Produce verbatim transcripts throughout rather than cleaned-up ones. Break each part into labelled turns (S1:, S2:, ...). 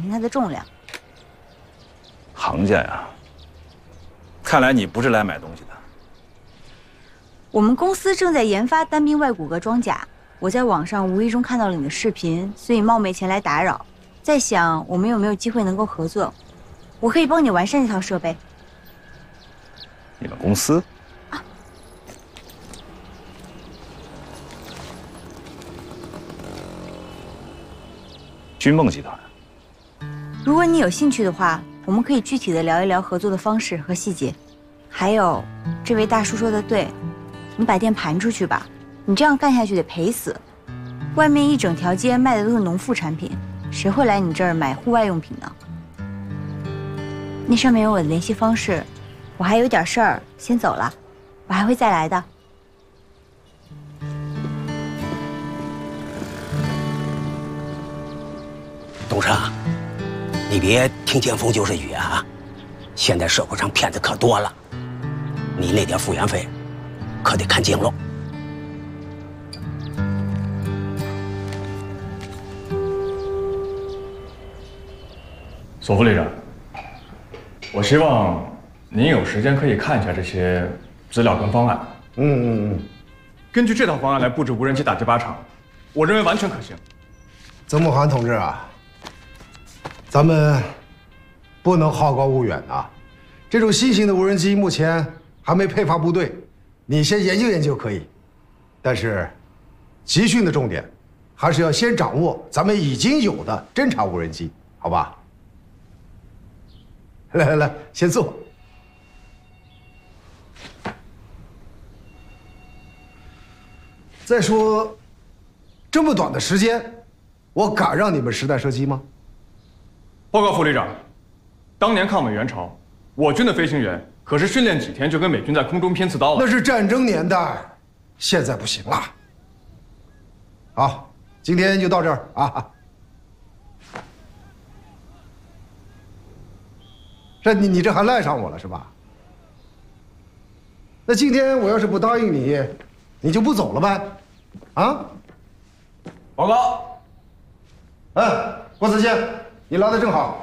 S1: 平它的重量。
S2: 行家呀，看来你不是来买东西的。
S1: 我们公司正在研发单兵外骨骼装甲，我在网上无意中看到了你的视频，所以冒昧前来打扰。在想我们有没有机会能够合作，我可以帮你完善这套设备。
S2: 你们公司？
S1: 啊。
S2: 君梦集团。
S1: 如果你有兴趣的话，我们可以具体的聊一聊合作的方式和细节。还有，这位大叔说的对，你把店盘出去吧，你这样干下去得赔死。外面一整条街卖的都是农副产品，谁会来你这儿买户外用品呢？那上面有我的联系方式，我还有点事儿，先走了，我还会再来的。
S3: 董事长，你别听见风就是雨啊！现在社会上骗子可多了，你那点复原费可得看紧喽。
S4: 索副旅长，我希望您有时间可以看一下这些资料跟方案。
S5: 嗯嗯嗯，
S4: 根据这套方案来布置无人机打击靶场，我认为完全可行。
S5: 曾慕涵同志啊，咱们不能好高骛远啊！这种新型的无人机目前还没配发部队，你先研究研究可以，但是集训的重点还是要先掌握咱们已经有的侦察无人机，好吧？来来来，先坐。再说，这么短的时间，我敢让你们实弹射击吗？
S4: 报告副旅长，当年抗美援朝，我军的飞行员可是训练几天就跟美军在空中拼刺刀了。
S5: 那是战争年代，现在不行了。好，今天就到这儿啊。这你你这还赖上我了是吧？那今天我要是不答应你，你就不走了呗？啊？
S4: 报告。
S5: 哎，郭子健，你来的正好。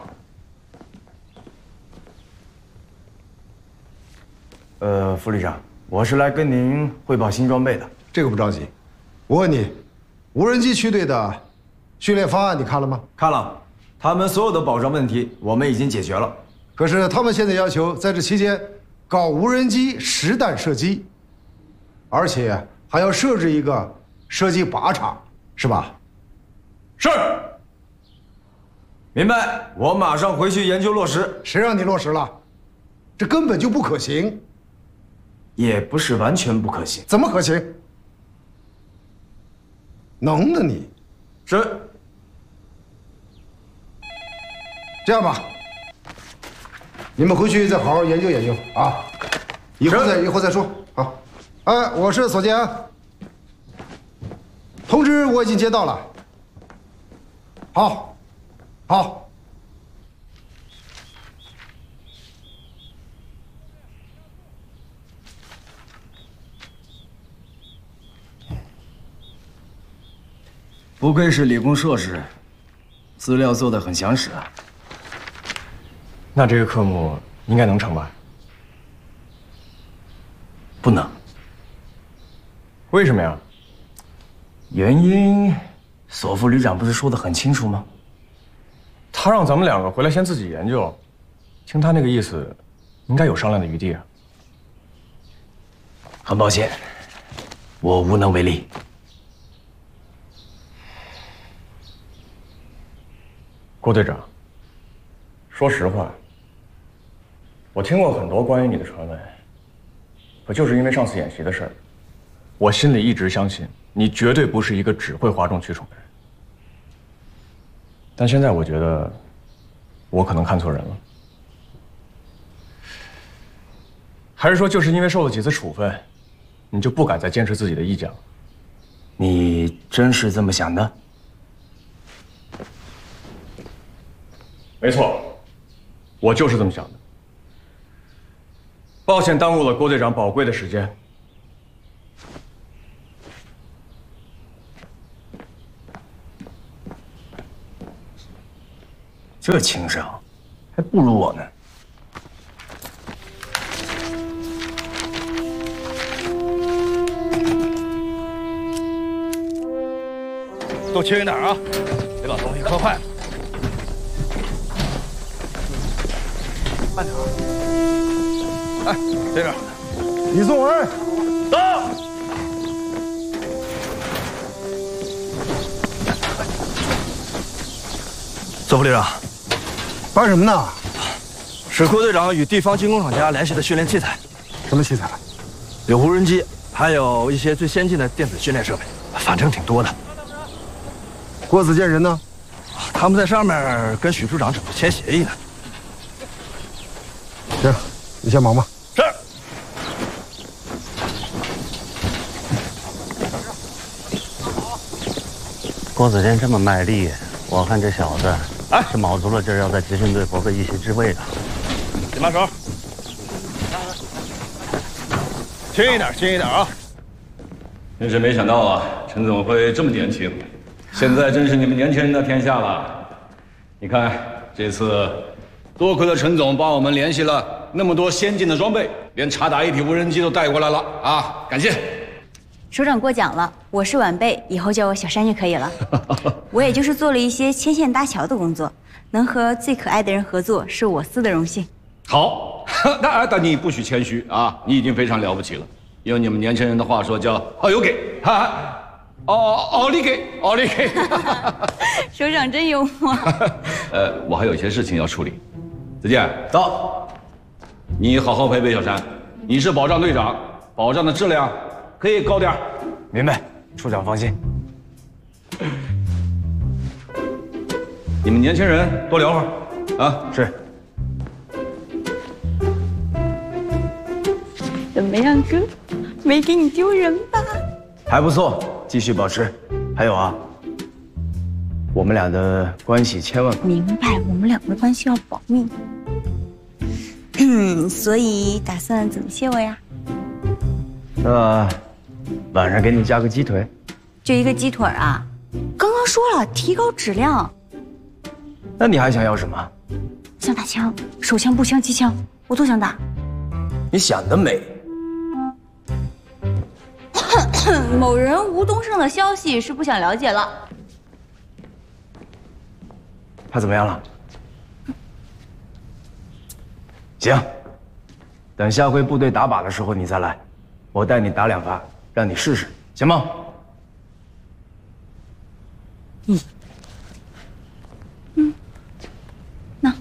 S6: 呃，副旅长，我是来跟您汇报新装备的。
S5: 这个不着急，我问你，无人机区队的训练方案你看了吗？
S6: 看了，他们所有的保障问题我们已经解决了。
S5: 可是他们现在要求在这期间搞无人机实弹射击，而且还要设置一个射击靶场，是吧？
S4: 是。
S6: 明白，我马上回去研究落实。
S5: 谁让你落实了？这根本就不可行。
S6: 也不是完全不可行。
S5: 怎么可行？能的你。
S6: 是。
S5: 这样吧，你们回去再好好研究研究啊，以后再以后再说啊。哎，我是索建安，通知我已经接到了。好，好。
S6: 不愧是理工硕士，资料做得很详实啊。
S4: 那这个科目应该能成吧？
S6: 不能。
S4: 为什么呀？
S6: 原因，索副旅长不是说得很清楚吗？
S4: 他让咱们两个回来先自己研究，听他那个意思，应该有商量的余地啊。
S6: 很抱歉，我无能为力。
S4: 郭队长，说实话，我听过很多关于你的传闻，可就是因为上次演习的事儿，我心里一直相信你绝对不是一个只会哗众取宠的人。但现在我觉得，我可能看错人了。还是说，就是因为受了几次处分，你就不敢再坚持自己的意见了？
S6: 你真是这么想的？
S4: 没错，我就是这么想的。抱歉耽误了郭队长宝贵的时间。
S6: 这情商，还不如我呢。
S2: 都轻一点啊，别把东西磕坏了。慢点啊！哎，这边，
S5: 李宗文，
S2: 到。左副旅长，
S5: 办什么呢？
S2: 是郭队长与地方军工厂家联系的训练器材，
S5: 什么器材？
S2: 有无人机，还有一些最先进的电子训练设备，反正挺多的。
S5: 郭子健人呢？
S2: 他们在上面跟许处长准备签协议呢。
S5: 行，你先忙吧。
S2: 是。
S7: 郭子健这么卖力，我看这小子哎是卯足了劲儿要在集训队搏个一席之位的。
S2: 紧把手，轻一点，轻一点啊！
S8: 真是没想到啊，陈总会这么年轻。现在真是你们年轻人的天下了。你看，这次多亏了陈总帮我们联系了那么多先进的装备，连察打一体无人机都带过来了啊！感谢。
S1: 首长过奖了，我是晚辈，以后叫我小山就可以了。我也就是做了一些牵线搭桥的工作，能和最可爱的人合作，是我司的荣幸。
S8: 好，那但你不许谦虚啊，你已经非常了不起了。用你们年轻人的话说叫“哦有给”，哈。哦哦，你给，哦你给，
S1: 首长真幽默。
S8: 呃，我还有一些事情要处理。子健，
S6: 到。
S8: 你好好陪陪小山，你是保障队长，保障的质量可以高点。
S6: 明白，处长放心。
S8: 你们年轻人多聊会儿，啊，
S6: 是。
S1: 怎么样，哥？没给你丢人吧？
S6: 还不错，继续保持。还有啊，我们俩的关系千万
S1: 明白，我们两个关系要保密。嗯，所以打算怎么谢我呀？
S6: 那晚上给你加个鸡腿，
S1: 就一个鸡腿啊？刚刚说了提高质量。
S6: 那你还想要什么？
S1: 想打枪，手枪、步枪、机枪，我都想打。
S6: 你想得美。
S1: 某人吴东胜的消息是不想了解了。
S6: 他怎么样了？行，等下回部队打靶的时候你再来，我带你打两发，让你试试，行吗？
S1: 嗯。嗯。那。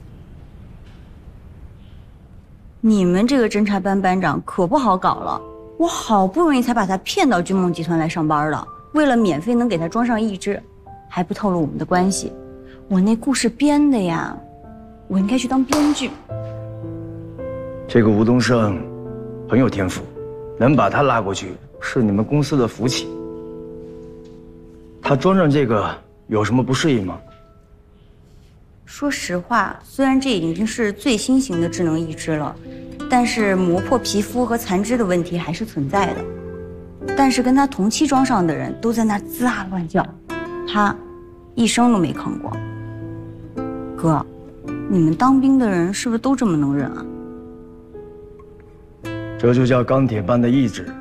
S1: 你们这个侦察班班长可不好搞了。我好不容易才把他骗到君梦集团来上班的，为了免费能给他装上义肢，还不透露我们的关系。我那故事编的呀，我应该去当编剧。
S6: 这个吴东胜很有天赋，能把他拉过去是你们公司的福气。他装上这个有什么不适应吗？
S1: 说实话，虽然这已经是最新型的智能义肢了，但是磨破皮肤和残肢的问题还是存在的。但是跟他同期装上的人都在那吱啊乱叫，他一声都没吭过。哥，你们当兵的人是不是都这么能忍啊？
S6: 这就叫钢铁般的意志。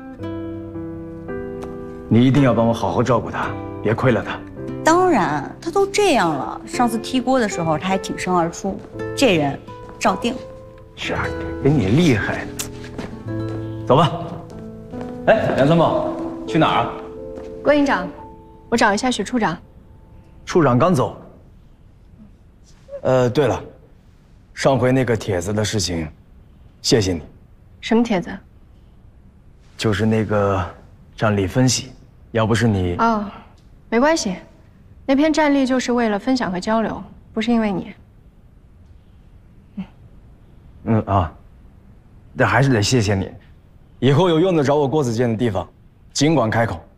S6: 你一定要帮我好好照顾他，别亏了他。
S1: 当然，他都这样了，上次踢锅的时候他还挺身而出，这人照定。
S6: 是啊，跟你厉害。走吧。哎，梁参谋，去哪儿啊？
S9: 郭营长，我找一下许处长。
S6: 处长刚走。呃，对了，上回那个帖子的事情，谢谢你。
S9: 什么帖子？
S6: 就是那个战力分析，要不是你……
S9: 哦，没关系，那篇战力就是为了分享和交流，不是因为你。
S6: 嗯嗯啊，但还是得谢谢你。以后有用得着我郭子健的地方，尽管开口。